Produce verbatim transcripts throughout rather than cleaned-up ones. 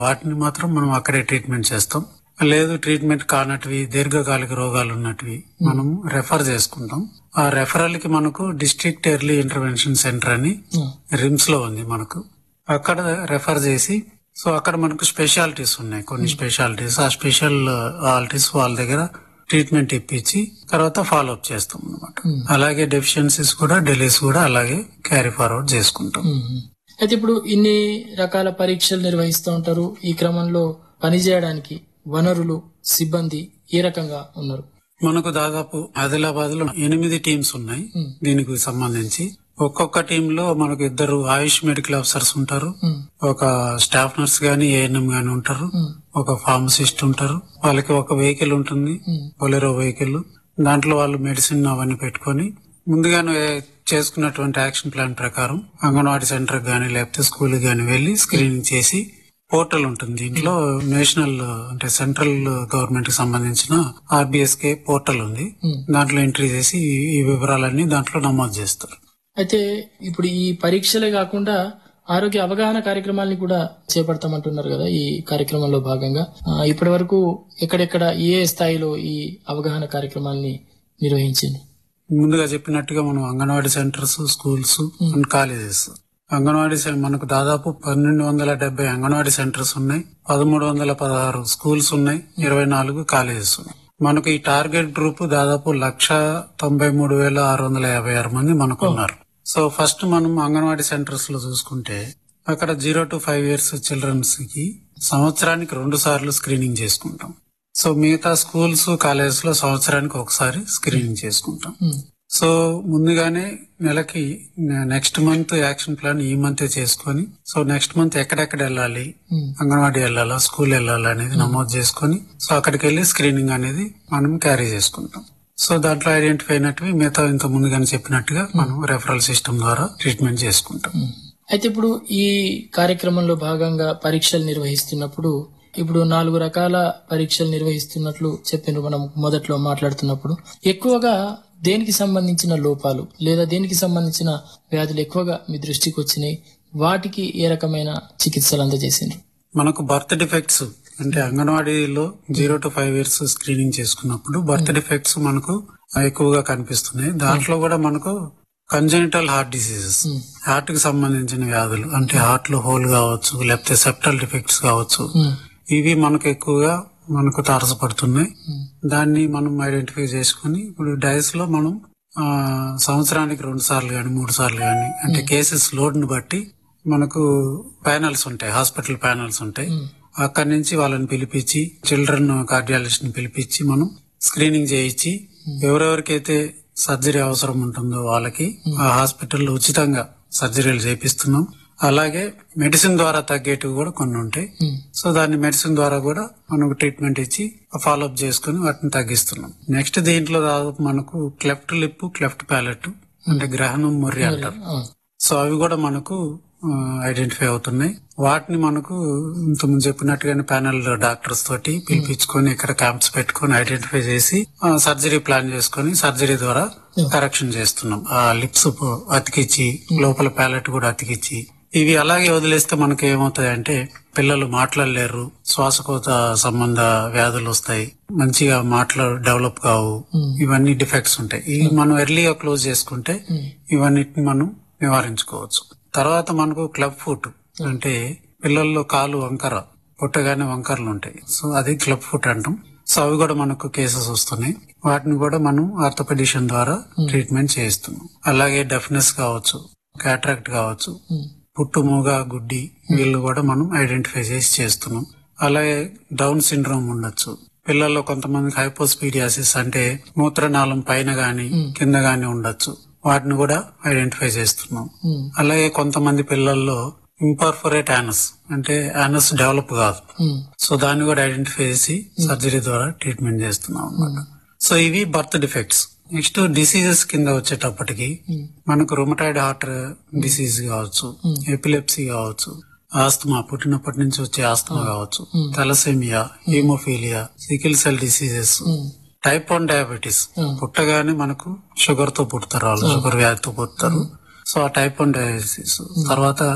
వాటిని మాత్రం మనం అక్కడే ట్రీట్మెంట్ చేస్తాం. లేదు ట్రీట్మెంట్ కానటివి దీర్ఘకాలిక రోగాలు ఉన్నటివి మనం రెఫర్ చేసుకుంటాం. ఆ రెఫరల్ కి మనకు డిస్ట్రిక్ట్ ఎర్లీ ఇంటర్వెన్షన్ సెంటర్ అని రిమ్స్ లో ఉంది మనకు. అక్కడ రెఫర్ చేసి సో అక్కడ మనకు స్పెషాలిటీస్ ఉన్నాయి, కొన్ని స్పెషాలిటీస్. ఆ స్పెషాలిటీస్ వాళ్ళ దగ్గర ట్రీట్మెంట్ ఇప్పించి తర్వాత ఫాలో అప్ చేస్తాం అనమాట. అలాగే డెఫిషియన్సీస్ కూడా డెలీస్ కూడా అలాగే క్యారీ ఫార్వర్డ్ చేసుకుంటాం. అయితే ఇప్పుడు ఇన్ని రకాల పరీక్షలు నిర్వహిస్తూ ఉంటారు. ఈ క్రమంలో పనిచేయడానికి వనరులు, సిబ్బంది ఏ రకంగా ఉన్నారు? మనకు దాదాపు ఆదిలాబాద్ లో ఎనిమిది టీమ్స్ ఉన్నాయి దీనికి సంబంధించి. ఒక్కొక్క టీమ్ లో మనకు ఇద్దరు ఆయుష్ మెడికల్ ఆఫీసర్స్ ఉంటారు, ఒక స్టాఫ్ నర్స్ గాని ఏఎన్ఎం గాని ఉంటారు, ఒక ఫార్మసిస్ట్ ఉంటారు. వాళ్ళకి ఒక వెహికల్ ఉంటుంది, బొలెరో వెహికల్. దాంట్లో వాళ్ళు మెడిసిన్ అవన్నీ పెట్టుకుని ముందుగానే చేసుకున్నటువంటి యాక్షన్ ప్లాన్ ప్రకారం అంగన్వాడీ సెంటర్ గానీ లేకపోతే స్కూల్ గానీ వెళ్లి స్క్రీనింగ్ చేసి పోర్టల్ ఉంటుంది. దీంట్లో నేషనల్ అంటే సెంట్రల్ గవర్నమెంట్ కి సంబంధించిన ఆర్బీఎస్కే పోర్టల్ ఉంది. దాంట్లో ఎంట్రీ చేసి ఈ వివరాలన్నీ దాంట్లో నమోదు చేస్తారు. అయితే ఇప్పుడు ఈ పరీక్షలే కాకుండా ఆరోగ్య అవగాహన కార్యక్రమాలని కూడా చేపడతామంటున్నారు కదా. ఈ కార్యక్రమంలో భాగంగా ఇప్పటి వరకు ఎక్కడెక్కడ ఏ స్థాయిలో ఈ అవగాహన కార్యక్రమాలని నిర్వహించింది? ముందుగా చెప్పినట్టుగా మనం anganwadi centres, schools and colleges, anganwadi మనకు దాదాపు పన్నెండు వందల డెబ్బై అంగన్వాడీ సెంటర్స్ ఉన్నాయి, పదమూడు వందల పదహారు స్కూల్స్ ఉన్నాయి, ఇరవై నాలుగు కాలేజెస్ ఉన్నాయి. మనకు ఈ టార్గెట్ గ్రూప్ దాదాపు లక్ష తొంభై మూడు వేల ఆరు వందల యాభై ఆరు మంది మనకు ఉన్నారు. సో ఫస్ట్ మనం అంగన్వాడీ సెంటర్స్ లో చూసుకుంటే అక్కడ zero to five years children's కి సంవత్సరానికి రెండు సార్లు స్క్రీనింగ్ చేసుకుంటాం. సో మిగతా స్కూల్స్, కాలేజెస్ లో సంవత్సరానికి ఒకసారి స్క్రీనింగ్ చేసుకుంటాం. సో ముందుగానే నెలకి నెక్స్ట్ మంత్ యాక్షన్ ప్లాన్ ఈ మంత్ చేసుకుని సో నెక్స్ట్ మంత్ ఎక్కడెక్కడ వెళ్ళాలి, అంగన్వాడీ వెళ్ళాలా, స్కూల్ వెళ్ళాలా అనేది నమోదు చేసుకుని సో అక్కడికి వెళ్లి స్క్రీనింగ్ అనేది మనం క్యారీ చేసుకుంటాం. సో దాంట్లో ఐడెంటిఫై అయినట్టు మిగతా ఇంత ముందుగానే చెప్పినట్టుగా మనం రెఫరల్ సిస్టమ్ ద్వారా ట్రీట్మెంట్ చేసుకుంటాం. అయితే ఇప్పుడు ఈ కార్యక్రమంలో భాగంగా పరీక్షలు నిర్వహిస్తున్నప్పుడు ఇప్పుడు నాలుగు రకాల పరీక్షలు నిర్వహిస్తున్నట్లు చెప్పినారు మనం మొదట్లో మాట్లాడుతున్నప్పుడు. ఎక్కువగా దేనికి సంబంధించిన లోపాలు లేదా దేనికి సంబంధించిన వ్యాధులు ఎక్కువగా మీ దృష్టికి వచ్చినాయి? వాటికి ఏ రకమైన చికిత్సలు అందజేసిండ్రు? మనకు బర్త్ డిఫెక్ట్స్ అంటే అంగన్వాడీలో zero to five years screening చేసుకున్నప్పుడు బర్త్ డిఫెక్ట్స్ మనకు ఎక్కువగా కనిపిస్తున్నాయి. దాంట్లో కూడా మనకు కంజెనిటల్ హార్ట్ డిసీజెస్, హార్ట్ కి సంబంధించిన వ్యాధులు అంటే హార్ట్ లో హోల్ కావచ్చు, లేకపోతే సెప్టల్ డిఫెక్ట్స్ కావచ్చు, ఇవి మనకు ఎక్కువగా మనకు తారసపడుతున్నాయి. దాన్ని మనం ఐడెంటిఫై చేసుకుని ఇప్పుడు డైస్ లో మనం ఆ సంవత్సరానికి రెండు సార్లు గాని మూడు సార్లు గాని అంటే కేసెస్ లోడ్ ను బట్టి మనకు ప్యానల్స్ ఉంటాయి, హాస్పిటల్ ప్యానల్స్ ఉంటాయి. అక్కడి నుంచి వాళ్ళని పిలిపించి చిల్డ్రన్ కార్డియాలజిస్ట్ ని పిలిపించి మనం స్క్రీనింగ్ చేయించి ఎవరెవరికైతే సర్జరీ అవసరం ఉంటుందో వాళ్ళకి ఆ హాస్పిటల్లో ఉచితంగా సర్జరీలు చేపిస్తున్నాం. అలాగే మెడిసిన్ ద్వారా తగ్గేటివి కూడా కొన్ని ఉంటాయి. సో దాన్ని మెడిసిన్ ద్వారా కూడా మనకు ట్రీట్మెంట్ ఇచ్చి ఫాలో అప్ చేసుకుని వాటిని తగ్గిస్తున్నాం. నెక్స్ట్ దీంట్లో దాదాపు మనకు క్లెఫ్ట్ లిప్, క్లెఫ్ట్ ప్యాలెట్ అంటే గ్రహణం, మొర్రి అంటారు. సో అవి కూడా మనకు ఐడెంటిఫై అవుతున్నాయి. వాటిని మనకు ఇంతకుముందు చెప్పినట్టుగానే ప్యానల్ డాక్టర్స్ తోటి పిలిపించుకొని ఇక్కడ క్యాంప్స్ పెట్టుకుని ఐడెంటిఫై చేసి సర్జరీ ప్లాన్ చేసుకుని సర్జరీ ద్వారా కరెక్షన్ చేస్తున్నాం. ఆ లిప్స్ అతికిచ్చి లోపల ప్యాలెట్ కూడా అతికిచ్చి ఇవి అలాగే వదిలేస్తే మనకి ఏమవుతాయంటే పిల్లలు మాట్లాడలేరు, శ్వాసకోశ సంబంధ వ్యాధులు వస్తాయి, మంచిగా మాటలు డెవలప్ కావు, ఇవన్నీ డిఫెక్ట్స్ ఉంటాయి. ఇవి మనం ఎర్లీగా క్లోజ్ చేసుకుంటే ఇవన్నిటిని మనం నివారించుకోవచ్చు. తర్వాత మనకు క్లబ్ ఫుట్ అంటే పిల్లల్లో కాలు వంకర, పుట్టగానే వంకరలు ఉంటాయి. సో అది క్లబ్ ఫుట్ అంటాం. సో అవి కూడా మనకు కేసెస్ వస్తున్నాయి. వాటిని కూడా మనం ఆర్థోపెడిషన్ ద్వారా ట్రీట్మెంట్ చేయిస్తున్నాం. అలాగే డెఫ్నెస్ కావచ్చు, క్యాట్రాక్ట్ కావచ్చు, పుట్టు మూగ గుడ్డి వీళ్ళు కూడా మనం ఐడెంటిఫై చేసి చేస్తున్నాం. అలాగే డౌన్ సిండ్రోమ్ ఉండొచ్చు పిల్లల్లో. కొంతమందికి హైపోస్పీడియాసిస్ అంటే మూత్రనాళం పైన గాని కింద గాని ఉండొచ్చు, వాటిని కూడా ఐడెంటిఫై చేస్తున్నాం. అలాగే కొంతమంది పిల్లల్లో ఇంపర్ఫొరేట్ యానస్ అంటే యానస్ డెవలప్ కాదు, సో దాన్ని కూడా ఐడెంటిఫై చేసి సర్జరీ ద్వారా ట్రీట్మెంట్ చేస్తున్నాం అన్నమాట. సో ఇవి బర్త్ డిఫెక్ట్స్. నెక్స్ట్ డిసీజెస్ కింద వచ్చేటప్పటికి మనకు రుమటాయిడ్ హార్ట్ డిసీజ్ కావచ్చు, ఎపిలెప్సీ కావచ్చు, ఆస్తమా పుట్టినప్పటి నుంచి వచ్చే ఆస్తమా కావచ్చు, thalassaemia, haemophilia, sickle cell diseases, type one diabetes. పుట్టగానే మనకు షుగర్ తో పుడతారు, వాళ్ళు షుగర్ వ్యాధితో పుడతారు. సో ఆ టైప్ వన్ డయాబెటీస్ తర్వాత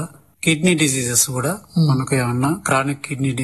కిడ్నీ డిసీజెస్ కూడా మనకు ఏమన్నా క్రానిక్ కిడ్నీ